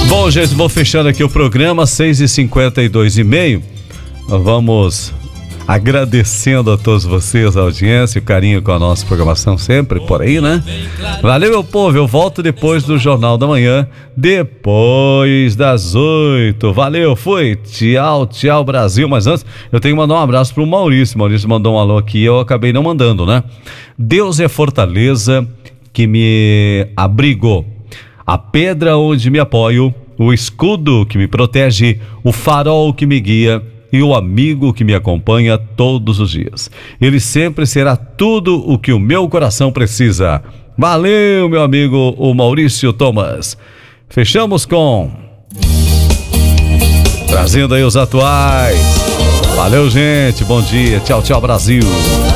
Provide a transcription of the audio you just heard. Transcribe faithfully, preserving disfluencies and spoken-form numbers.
Bom, gente, vou fechando aqui o programa, seis e cinquenta e dois e meio. Vamos agradecendo a todos vocês, a audiência, o carinho com a nossa programação sempre por aí, né? Valeu, meu povo, eu volto depois do Jornal da Manhã, depois das oito. Valeu, fui, tchau, tchau, Brasil. Mas antes, eu tenho que mandar um abraço pro Maurício. Maurício mandou um alô aqui, eu acabei não mandando, né? Deus é fortaleza que me abrigou, a pedra onde me apoio, o escudo que me protege, o farol que me guia e o amigo que me acompanha todos os dias. Ele sempre será tudo o que o meu coração precisa. Valeu, meu amigo, o Maurício Thomas. Fechamos com... trazendo aí os atuais. Valeu, gente. Bom dia. Tchau, tchau, Brasil.